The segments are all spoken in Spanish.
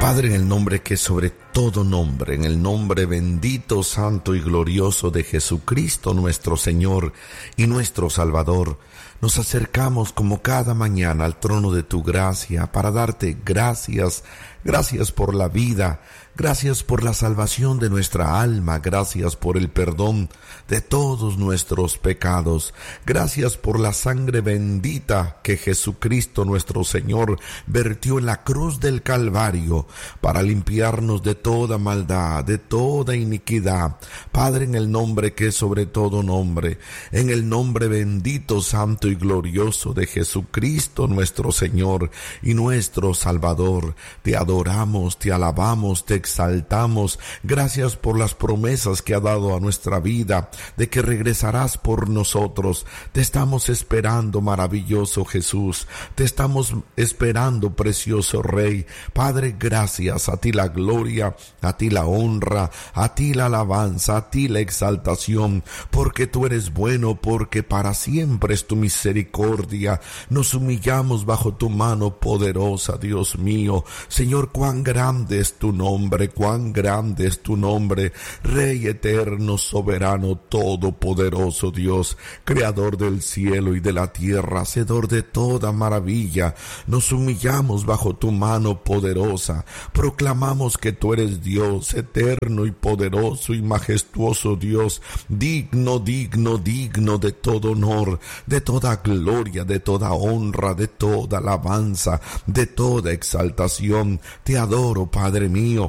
Padre, en el nombre que es sobre todo nombre, en el nombre bendito, santo y glorioso de Jesucristo, nuestro Señor y nuestro Salvador, nos acercamos como cada mañana al trono de tu gracia para darte gracias. Gracias por la vida, gracias por la salvación de nuestra alma, gracias por el perdón de todos nuestros pecados, gracias por la sangre bendita que Jesucristo nuestro Señor vertió en la cruz del Calvario para limpiarnos de toda maldad, de toda iniquidad. Padre, en el nombre que es sobre todo nombre, en el nombre bendito, santo y glorioso de Jesucristo nuestro Señor y nuestro Salvador, te adoramos, te alabamos, te exaltamos. Gracias por las promesas que ha dado a nuestra vida, de que regresarás por nosotros. Te estamos esperando, maravilloso Jesús. Te estamos esperando, precioso Rey. Padre, gracias. A ti la gloria, a ti la honra, a ti la alabanza, a ti la exaltación, porque tú eres bueno, porque para siempre es tu misericordia. Nos humillamos bajo tu mano poderosa, Dios mío. Señor, cuán grande es tu nombre, cuán grande es tu nombre, Rey eterno, soberano, todopoderoso Dios, creador del cielo y de la tierra, hacedor de toda maravilla. Nos humillamos bajo tu mano poderosa, proclamamos que tú eres Dios, eterno y poderoso y majestuoso Dios, digno, digno, digno de todo honor, de toda gloria, de toda honra, de toda alabanza, de toda exaltación. Te adoro, Padre mío.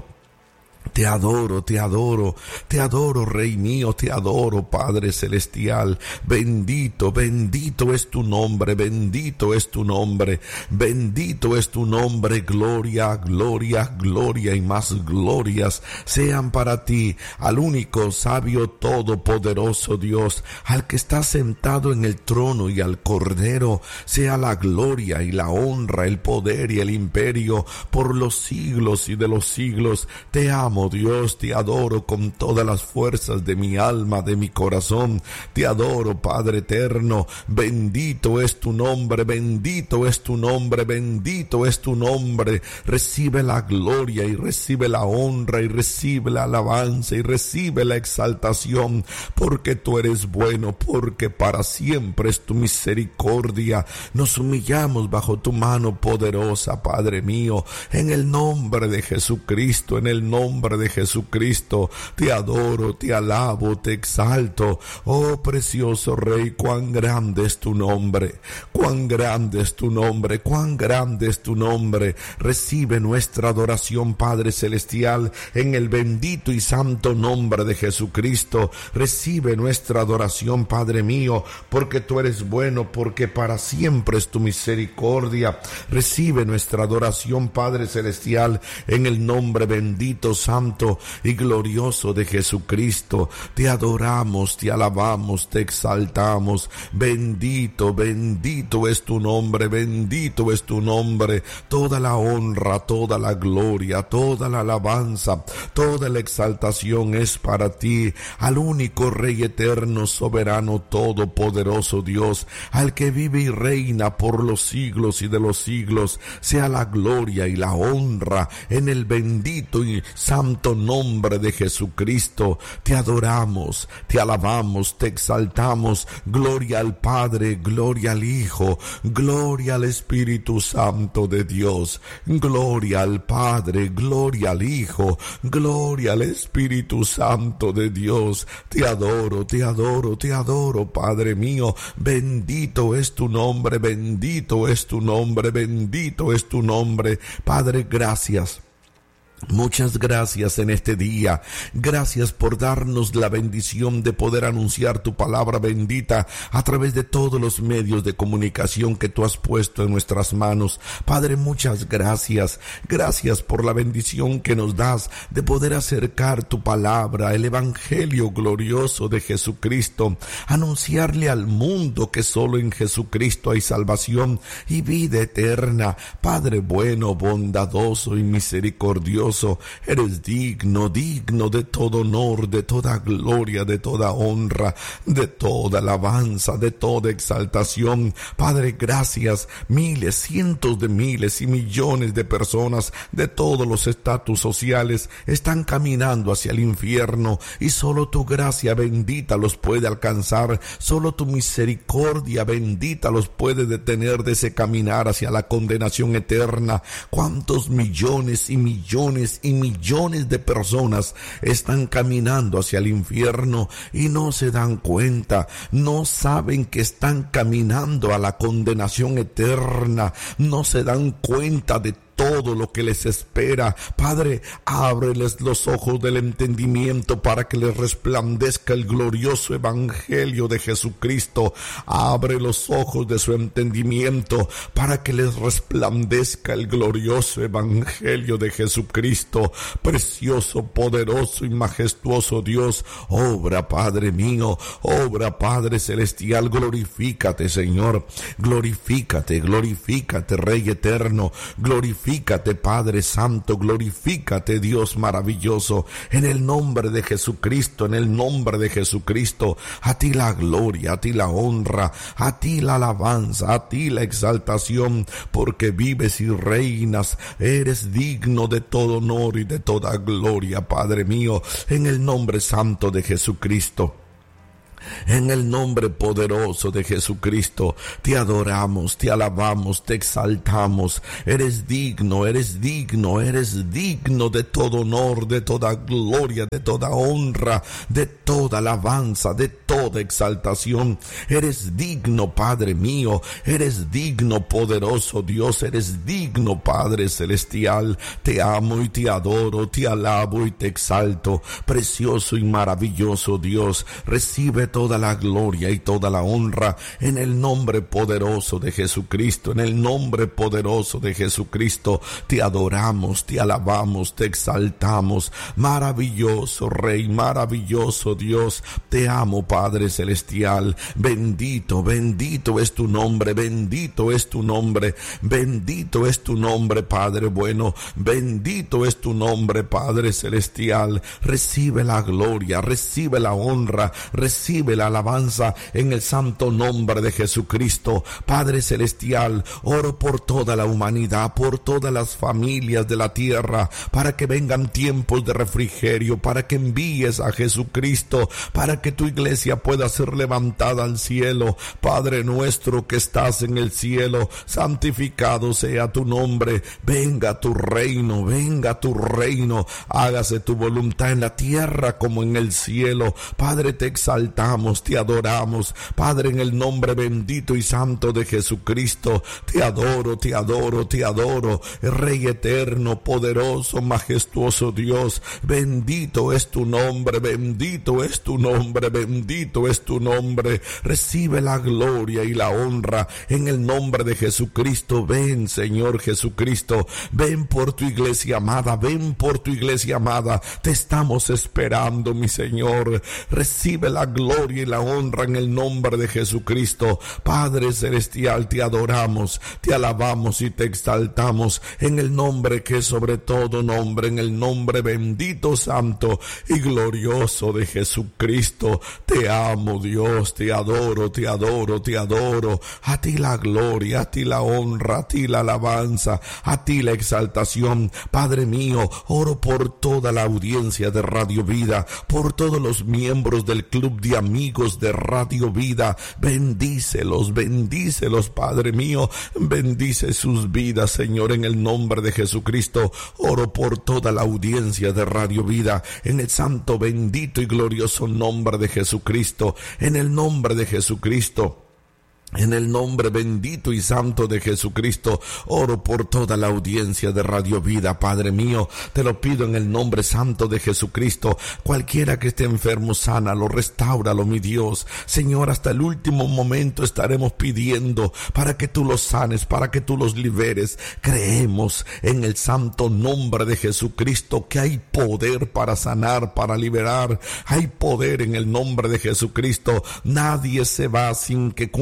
Te adoro, te adoro, te adoro, Rey mío, te adoro, Padre celestial. Bendito, bendito es tu nombre, bendito es tu nombre, bendito es tu nombre. Gloria, gloria, gloria y más glorias sean para ti, al único sabio todopoderoso Dios, al que está sentado en el trono, y al Cordero sea la gloria y la honra, el poder y el imperio por los siglos y de los siglos. Te amo, Dios, te adoro con todas las fuerzas de mi alma, de mi corazón. Te adoro, Padre eterno. Bendito es tu nombre, bendito es tu nombre, bendito es tu nombre. Recibe la gloria y recibe la honra y recibe la alabanza y recibe la exaltación, porque tú eres bueno, porque para siempre es tu misericordia. Nos humillamos bajo tu mano poderosa, Padre mío, en el nombre de Jesucristo, en el nombre de Jesucristo. Te adoro, te alabo, te exalto. Oh precioso Rey, cuán grande es tu nombre, cuán grande es tu nombre, cuán grande es tu nombre. Recibe nuestra adoración, Padre celestial, en el bendito y santo nombre de Jesucristo. Recibe nuestra adoración, Padre mío, porque tú eres bueno, porque para siempre es tu misericordia. Recibe nuestra adoración, Padre celestial, en el nombre bendito, santo y glorioso de Jesucristo. Te adoramos, te alabamos, te exaltamos. Bendito, bendito es tu nombre, bendito es tu nombre. Toda la honra, toda la gloria, toda la alabanza, toda la exaltación es para ti, al único Rey eterno, soberano, todopoderoso Dios, al que vive y reina por los siglos y de los siglos. Sea la gloria y la honra en el bendito y santo nombre de Jesucristo. Te adoramos, te alabamos, te exaltamos. Gloria al Padre, gloria al Hijo, gloria al Espíritu Santo de Dios. Gloria al Padre, gloria al Hijo, gloria al Espíritu Santo de Dios. Te adoro, te adoro, te adoro, Padre mío. Bendito es tu nombre, bendito es tu nombre, bendito es tu nombre. Padre, gracias. Muchas gracias en este día. Gracias por darnos la bendición de poder anunciar tu palabra bendita a través de todos los medios de comunicación que tú has puesto en nuestras manos. Padre, muchas gracias. Gracias por la bendición que nos das de poder acercar tu palabra, el evangelio glorioso de Jesucristo, anunciarle al mundo que solo en Jesucristo hay salvación y vida eterna. Padre bueno, bondadoso y misericordioso, maravilloso. Eres digno, digno de todo honor, de toda gloria, de toda honra, de toda alabanza, de toda exaltación. Padre, gracias. Miles, cientos de miles y millones de personas de todos los estatus sociales están caminando hacia el infierno, y solo tu gracia bendita los puede alcanzar, solo tu misericordia bendita los puede detener de ese caminar hacia la condenación eterna. ¿Cuántos millones y millones y millones de personas están caminando hacia el infierno y no se dan cuenta? No saben que están caminando a la condenación eterna, no se dan cuenta de todo lo que les espera. Padre, ábreles los ojos del entendimiento para que les resplandezca el glorioso evangelio de Jesucristo. Abre los ojos de su entendimiento para que les resplandezca el glorioso evangelio de Jesucristo. Precioso, poderoso y majestuoso Dios, obra, Padre mío, obra, Padre celestial. Glorifícate, Señor, glorifícate, glorifícate, Rey eterno, glorifícate, Padre Santo, glorifícate, Dios maravilloso. En el nombre de Jesucristo, en el nombre de Jesucristo, a ti la gloria, a ti la honra, a ti la alabanza, a ti la exaltación, porque vives y reinas. Eres digno de todo honor y de toda gloria, Padre mío, en el nombre santo de Jesucristo. En el nombre poderoso de Jesucristo, te adoramos, te alabamos, te exaltamos. Eres digno, eres digno, eres digno de todo honor, de toda gloria, de toda honra, de toda alabanza, de toda exaltación. Eres digno, Padre mío, eres digno, poderoso Dios, eres digno, Padre celestial. Te amo y te adoro, te alabo y te exalto. Precioso y maravilloso Dios, recibe toda la gloria y toda la honra en el nombre poderoso de Jesucristo. En el nombre poderoso de Jesucristo te adoramos, te alabamos, te exaltamos. Maravilloso Rey, maravilloso Dios, te amo, Padre celestial. Bendito, bendito es tu nombre, bendito es tu nombre, bendito es tu nombre, Padre bueno, bendito es tu nombre, Padre celestial. Recibe la gloria, recibe la honra, recibe la alabanza en el santo nombre de Jesucristo. Padre celestial, oro por toda la humanidad, por todas las familias de la tierra, para que vengan tiempos de refrigerio, para que envíes a Jesucristo, para que tu iglesia pueda ser levantada al cielo. Padre nuestro que estás en el cielo, santificado sea tu nombre. Venga tu reino, venga tu reino, hágase tu voluntad en la tierra como en el cielo. Padre, te exaltamos, te adoramos, Padre, en el nombre bendito y santo de Jesucristo. Te adoro, te adoro, te adoro, Rey eterno, poderoso, majestuoso Dios. Bendito es tu nombre, bendito es tu nombre, bendito es tu nombre. Recibe la gloria y la honra en el nombre de Jesucristo. Ven, Señor Jesucristo, ven por tu iglesia amada, ven por tu iglesia amada. Te estamos esperando, mi Señor. Recibe la gloria y la honra en el nombre de Jesucristo. Padre celestial, te adoramos, te alabamos y te exaltamos en el nombre que es sobre todo nombre, en el nombre bendito, santo y glorioso de Jesucristo. Te amo, Dios, te adoro, te adoro, te adoro. A ti la gloria, a ti la honra, a ti la alabanza, a ti la exaltación. Padre mío, oro por toda la audiencia de Radio Vida, por todos los miembros del club de amigos de Radio Vida. Bendícelos, bendícelos, Padre mío, bendice sus vidas, Señor, en el nombre de Jesucristo. Oro por toda la audiencia de Radio Vida, en el santo, bendito y glorioso nombre de Jesucristo, en el nombre de Jesucristo. En el nombre bendito y santo de Jesucristo, oro por toda la audiencia de Radio Vida, Padre mío. Te lo pido en el nombre santo de Jesucristo. Cualquiera que esté enfermo, sánalo, restáuralo, mi Dios. Señor, hasta el último momento estaremos pidiendo para que tú los sanes, para que tú los liberes. Creemos en el santo nombre de Jesucristo que hay poder para sanar, para liberar. Hay poder en el nombre de Jesucristo. Nadie se va sin que cumpla su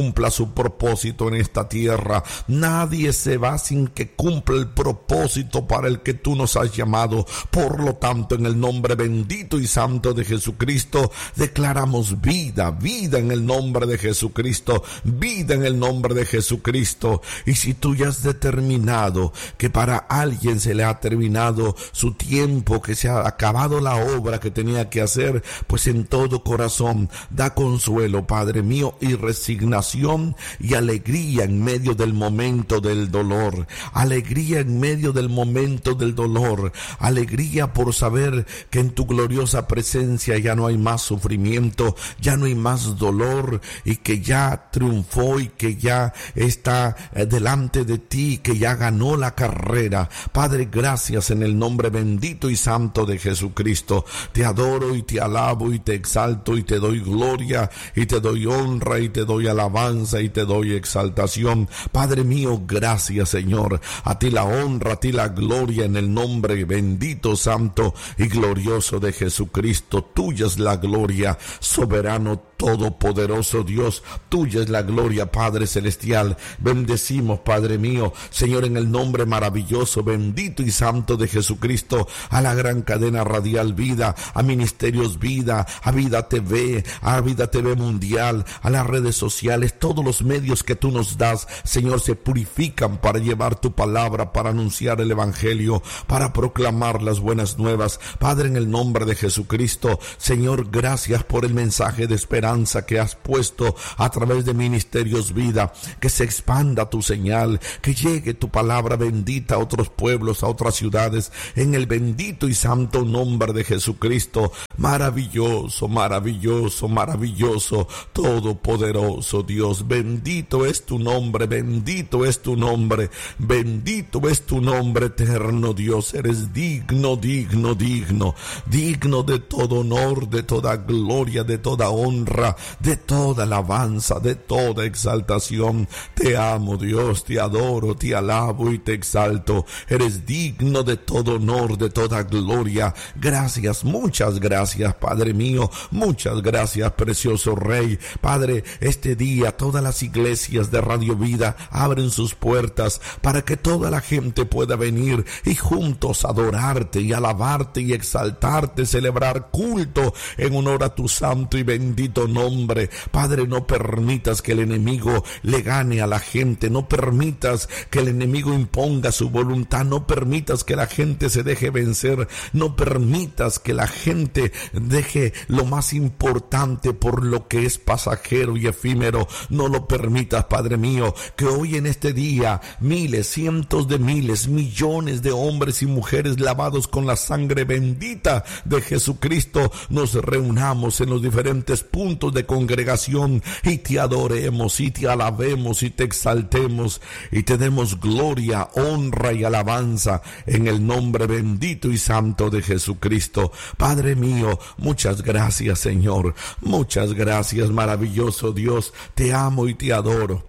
su propósito en esta tierra. Nadie se va sin que cumpla el propósito para el que tú nos has llamado. Por lo tanto, en el nombre bendito y santo de Jesucristo, declaramos vida, vida en el nombre de Jesucristo, vida en el nombre de Jesucristo. Y si tú ya has determinado que para alguien se le ha terminado su tiempo, que se ha acabado la obra que tenía que hacer, pues en todo corazón da consuelo, Padre mío, y resignación y alegría en medio del momento del dolor, alegría en medio del momento del dolor, alegría por saber que en tu gloriosa presencia ya no hay más sufrimiento, ya no hay más dolor, y que ya triunfó y que ya está delante de ti, que ya ganó la carrera. Padre, gracias en el nombre bendito y santo de Jesucristo. Te adoro y te alabo y te exalto y te doy gloria y te doy honra y te doy alabanza y te doy exaltación. Padre mío, gracias, Señor. A ti la honra, a ti la gloria en el nombre bendito, santo y glorioso de Jesucristo. Tuya es la gloria, soberano, todopoderoso Dios. Tuya es la gloria, Padre celestial. Bendecimos, Padre mío, Señor, en el nombre maravilloso, bendito y santo de Jesucristo, a la gran cadena radial Vida, a Ministerios Vida, a Vida TV, a Vida TV Mundial, a las redes sociales. Todos los medios que tú nos das, Señor, se purifican para llevar tu palabra, para anunciar el evangelio, para proclamar las buenas nuevas. Padre, en el nombre de Jesucristo, Señor, gracias por el mensaje de esperanza que has puesto a través de Ministerios Vida. Que se expanda tu señal, que llegue tu palabra bendita a otros pueblos, a otras ciudades, en el bendito y santo nombre de Jesucristo. Maravilloso, maravilloso, maravilloso, todopoderoso Dios. Bendito es tu nombre, bendito es tu nombre, bendito es tu nombre, eterno Dios. Eres digno, digno, digno, digno de todo honor, de toda gloria, de toda honra, de toda alabanza, de toda exaltación. Te amo, Dios, te adoro, te alabo y te exalto. Eres digno de todo honor, de toda gloria. Gracias, muchas gracias, Padre mío, muchas gracias, precioso Rey. Padre, este día todas las iglesias de Radio Vida abren sus puertas para que toda la gente pueda venir y juntos adorarte y alabarte y exaltarte, celebrar culto en honor a tu santo y bendito nombre. Padre, no permitas que el enemigo le gane a la gente, no permitas que el enemigo imponga su voluntad, no permitas que la gente se deje vencer, no permitas que la gente deje lo más importante por lo que es pasajero y efímero. No lo permitas, Padre mío, que hoy en este día miles, cientos de miles, millones de hombres y mujeres lavados con la sangre bendita de Jesucristo nos reunamos en los diferentes puntos de congregación y te adoremos y te alabemos y te exaltemos y te demos gloria, honra y alabanza en el nombre bendito y santo de Jesucristo. Padre mío, muchas gracias, Señor, muchas gracias, maravilloso Dios. Te amo y te adoro.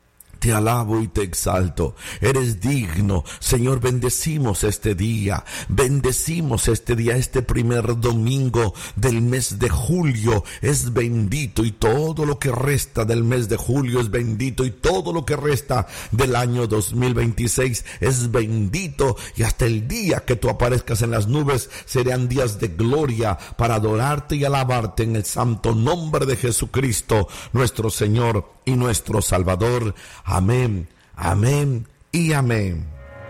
Te alabo y te exalto. Eres digno, Señor. Bendecimos este día, este primer domingo del mes de julio. Es bendito y todo lo que resta del mes de julio es bendito y todo lo que resta del año 2026 es bendito, y hasta el día que tú aparezcas en las nubes serán días de gloria para adorarte y alabarte en el santo nombre de Jesucristo, nuestro Señor y nuestro Salvador. Amén, amén y amén.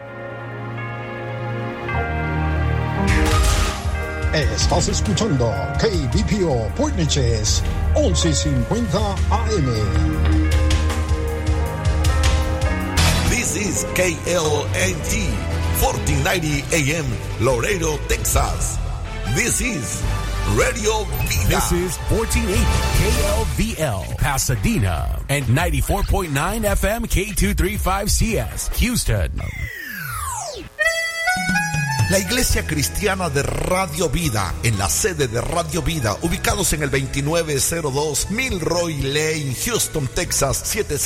Estás escuchando KBPO Point Neches 1150 AM. This is KLNT 1490 AM, Laredo, Texas. This is Radio Vida. This is 1480 KLVL, Pasadena, and 94.9 FM K235CS, Houston. La Iglesia Cristiana de Radio Vida, en la sede de Radio Vida, ubicados en el 2902 Milroy Lane, Houston, Texas,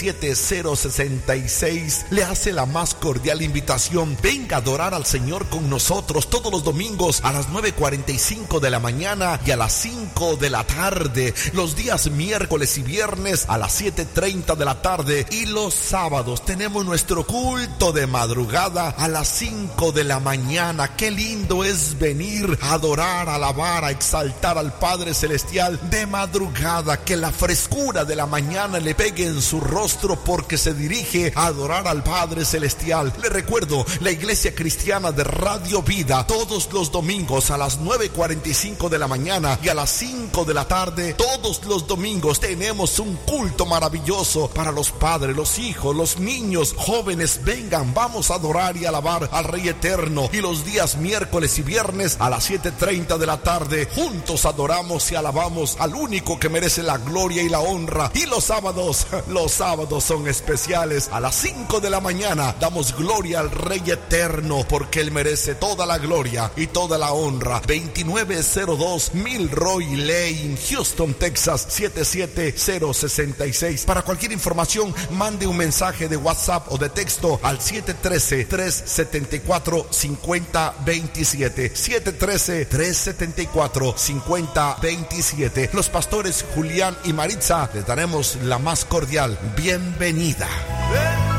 77066, le hace la más cordial invitación. Venga a adorar al Señor con nosotros todos los domingos a las 9:45 de la mañana y a las 5 de la tarde, los días miércoles y viernes a las 7:30 de la tarde, y los sábados tenemos nuestro culto de madrugada a las 5 de la mañana. Qué lindo es venir a adorar, a alabar, a exaltar al Padre Celestial de madrugada. Que la frescura de la mañana le pegue en su rostro porque se dirige a adorar al Padre Celestial. Le recuerdo, la Iglesia Cristiana de Radio Vida, todos los domingos a las 9:45 de la mañana y a las 5 de la tarde, todos los domingos tenemos un culto maravilloso para los padres, los hijos, los niños, jóvenes. Vengan, vamos a adorar y alabar al Rey Eterno. Y los días miércoles y viernes a las 7:30 de la tarde, juntos adoramos y alabamos al único que merece la gloria y la honra. Y los sábados son especiales. A las 5 de la mañana damos gloria al Rey Eterno porque Él merece toda la gloria y toda la honra. 2902 Milroy Lane, Houston, Texas, 77066. Para cualquier información, mande un mensaje de WhatsApp o de texto al 713-374-5027. 713-374-5027. Los pastores Julián y Maritza les daremos la más cordial bienvenida.